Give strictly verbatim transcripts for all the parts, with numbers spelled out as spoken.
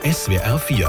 S W R vier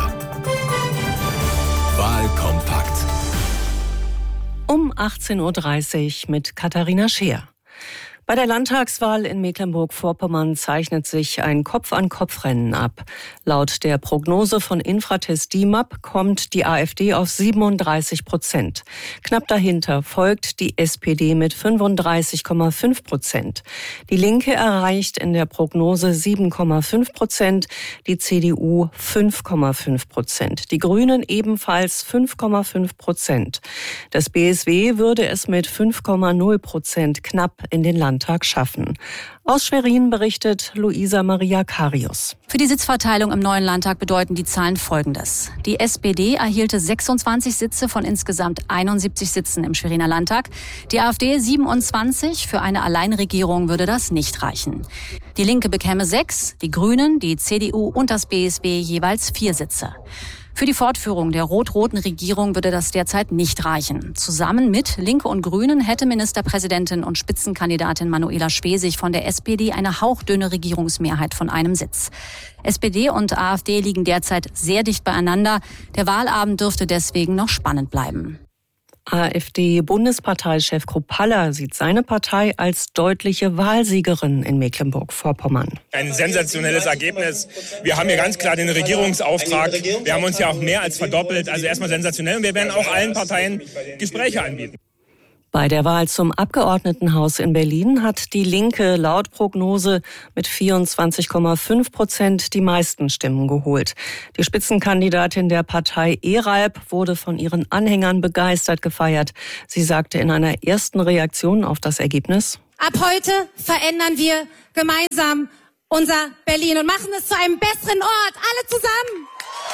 Wahlkompakt. Um achtzehn Uhr dreißig mit Katharina Scheer. Bei der Landtagswahl in Mecklenburg-Vorpommern zeichnet sich ein Kopf-an-Kopf-Rennen ab. Laut der Prognose von Infratest D I M A P kommt die AfD auf siebenunddreißig Prozent. Knapp dahinter folgt die S P D mit fünfunddreißig Komma fünf Prozent. Die Linke erreicht in der Prognose sieben Komma fünf Prozent, die C D U fünf Komma fünf Prozent, die Grünen ebenfalls fünf Komma fünf Prozent. Das B S W würde es mit fünf Komma null Prozent knapp in den Landtag schaffen. Aus Schwerin berichtet Luisa Maria Karius. Für die Sitzverteilung im neuen Landtag bedeuten die Zahlen Folgendes. Die S P D erhielte sechsundzwanzig Sitze von insgesamt einundsiebzig Sitzen im Schweriner Landtag. Die AfD siebenundzwanzig. Für eine Alleinregierung würde das nicht reichen. Die Linke bekäme sechs, die Grünen, die C D U und das B S W jeweils vier Sitze. Für die Fortführung der rot-roten Regierung würde das derzeit nicht reichen. Zusammen mit Linke und Grünen hätte Ministerpräsidentin und Spitzenkandidatin Manuela Schwesig von der S P D eine hauchdünne Regierungsmehrheit von einem Sitz. S P D und AfD liegen derzeit sehr dicht beieinander. Der Wahlabend dürfte deswegen noch spannend bleiben. AfD-Bundesparteichef Kruppalla sieht seine Partei als deutliche Wahlsiegerin in Mecklenburg-Vorpommern. Ein sensationelles Ergebnis. Wir haben hier ganz klar den Regierungsauftrag. Wir haben uns ja auch mehr als verdoppelt. Also erstmal sensationell. Und wir werden auch allen Parteien Gespräche anbieten. Bei der Wahl zum Abgeordnetenhaus in Berlin hat die Linke laut Prognose mit vierundzwanzig Komma fünf Prozent die meisten Stimmen geholt. Die Spitzenkandidatin der Partei ERALP wurde von ihren Anhängern begeistert gefeiert. Sie sagte in einer ersten Reaktion auf das Ergebnis: Ab heute verändern wir gemeinsam unser Berlin und machen es zu einem besseren Ort. Alle zusammen.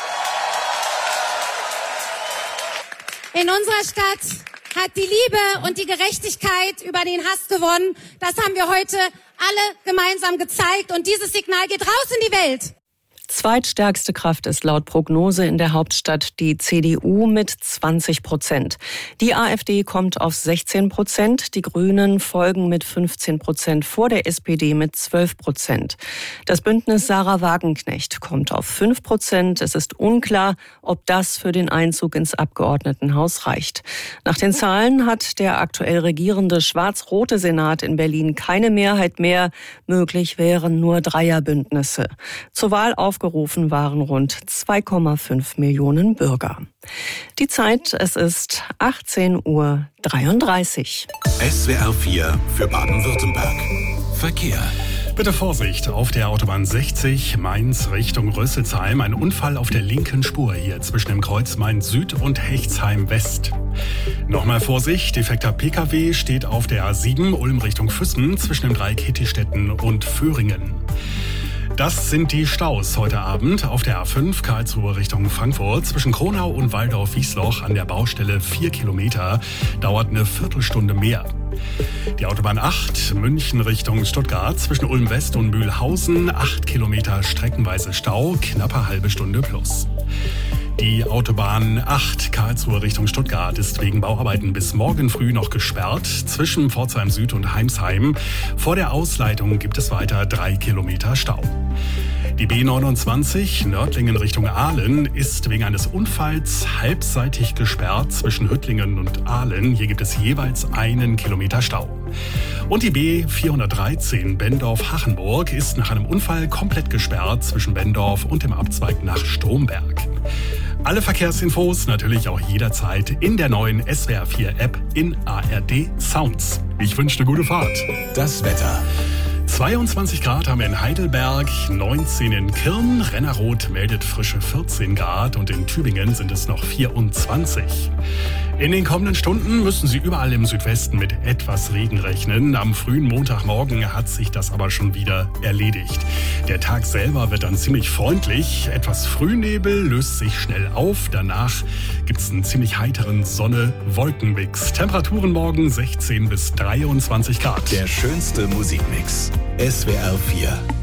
In unserer Stadt hat die Liebe und die Gerechtigkeit über den Hass gewonnen. Das haben wir heute alle gemeinsam gezeigt und dieses Signal geht raus in die Welt. Zweitstärkste Kraft ist laut Prognose in der Hauptstadt die C D U mit zwanzig Prozent. Die AfD kommt auf sechzehn Prozent, die Grünen folgen mit fünfzehn Prozent vor der S P D mit zwölf Prozent. Das Bündnis Sarah Wagenknecht kommt auf fünf Prozent. Es ist unklar, ob das für den Einzug ins Abgeordnetenhaus reicht. Nach den Zahlen hat der aktuell regierende schwarz-rote Senat in Berlin keine Mehrheit mehr. Möglich wären nur Dreierbündnisse. Zur Wahl auf Aufgerufen waren rund zwei Komma fünf Millionen Bürger. Die Zeit, es ist achtzehn Uhr dreiunddreißig. S W R vier für Baden-Württemberg. Verkehr. Bitte Vorsicht auf der Autobahn sechzig Mainz Richtung Rüsselsheim. Ein Unfall auf der linken Spur hier zwischen dem Kreuz Mainz Süd und Hechtsheim West. Nochmal Vorsicht, defekter P K W steht auf der A sieben Ulm Richtung Füssen zwischen dem Dreieck Hittistetten und Föhringen. Das sind die Staus heute Abend auf der A fünf Karlsruhe Richtung Frankfurt. Zwischen Kronau und Waldorf-Wiesloch an der Baustelle vier Kilometer. Dauert eine Viertelstunde mehr. Die Autobahn acht München Richtung Stuttgart. Zwischen Ulm West und Mühlhausen acht Kilometer streckenweise Stau. Knappe halbe Stunde plus. Die Autobahn acht Karlsruhe Richtung Stuttgart ist wegen Bauarbeiten bis morgen früh noch gesperrt. Zwischen Pforzheim Süd und Heimsheim. Vor der Ausleitung gibt es weiter drei Kilometer Stau. Die B neunundzwanzig Nördlingen Richtung Aalen ist wegen eines Unfalls halbseitig gesperrt zwischen Hüttlingen und Aalen. Hier gibt es jeweils einen Kilometer Stau. Und die B vierhundertdreizehn Bendorf-Hachenburg ist nach einem Unfall komplett gesperrt zwischen Bendorf und dem Abzweig nach Stromberg. Alle Verkehrsinfos natürlich auch jederzeit in der neuen S W R vier App in A R D Sounds. Ich wünsche eine gute Fahrt. Das Wetter. zweiundzwanzig Grad haben wir in Heidelberg, neunzehn in Kirn, Rennerroth meldet frische vierzehn Grad und in Tübingen sind es noch vierundzwanzig. In den kommenden Stunden müssen Sie überall im Südwesten mit etwas Regen rechnen. Am frühen Montagmorgen hat sich das aber schon wieder erledigt. Der Tag selber wird dann ziemlich freundlich. Etwas Frühnebel löst sich schnell auf. Danach gibt es einen ziemlich heiteren Sonne-Wolkenmix. Temperaturen morgen sechzehn bis dreiundzwanzig Grad. Der schönste Musikmix. S W R vier.